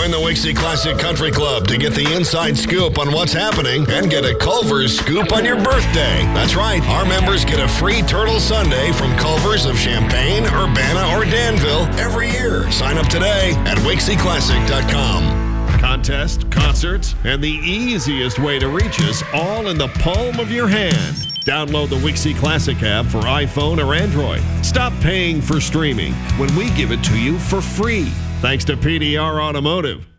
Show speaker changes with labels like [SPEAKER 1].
[SPEAKER 1] Join the Wixie Classic Country Club to get the inside scoop on what's happening and get a Culver's scoop on your birthday. That's right. Our members get a free turtle sundae from Culver's of Champaign, Urbana, or Danville every year. Sign up today at WixieClassic.com.
[SPEAKER 2] Contests, concerts, and the easiest way to reach us all in the palm of your hand. Download the Wixie Classic app for iPhone or Android. Stop paying for streaming when we give it to you for free. Thanks to PDR Automotive.